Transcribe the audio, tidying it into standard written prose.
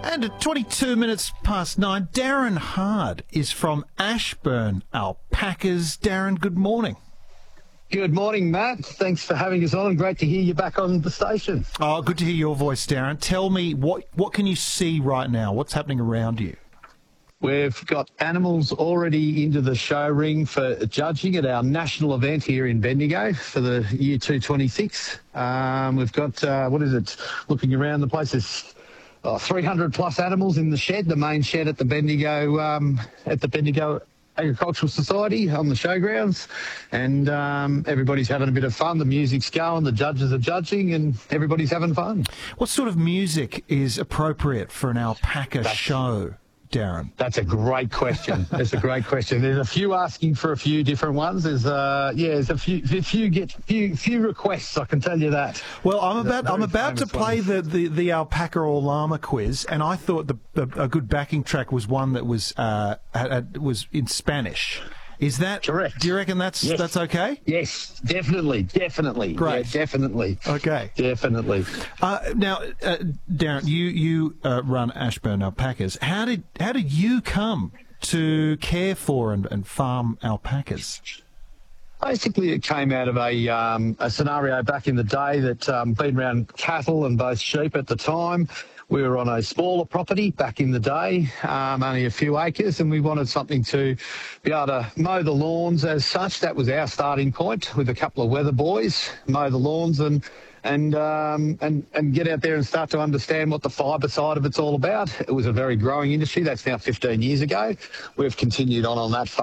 And at 22 minutes past 9, Darren Hard is from Ashburn Alpacas. Darren, good morning. Good morning, Matt. Thanks for having us on, and great to hear you back on the station. Oh, good to hear your voice, Darren. Tell me, what can you see right now? What's happening around you? We've got animals already into the show ring for judging at our national event here in Bendigo for the year 2026. We've got, looking around the place, there's 300 plus animals in the shed, the main shed at the Bendigo Agricultural Society on the showgrounds, and everybody's having a bit of fun. The music's going, the judges are judging, and everybody's having fun. What sort of music is appropriate for an alpaca show, Darren? That's a great question. That's a great question. There's a few asking for a few different ones. There's a few requests, I can tell you that. Well, I'm about to play the alpaca or llama quiz, and I thought a good backing track was one that was in Spanish. Is that correct? Do you reckon that's okay? Yes, definitely. Great. Yeah, definitely. Okay. Definitely. Now, Darren, you run Ashburn Alpacas. How did you come to care for and farm alpacas? Basically, it came out of a scenario back in the day that been around cattle and both sheep at the time. We were on a smaller property back in the day, only a few acres, and we wanted something to be able to mow the lawns as such. That was our starting point with a couple of weather boys, mow the lawns and get out there and start to understand what the fibre side of it's all about. It was a very growing industry. That's now 15 years ago. We've continued on that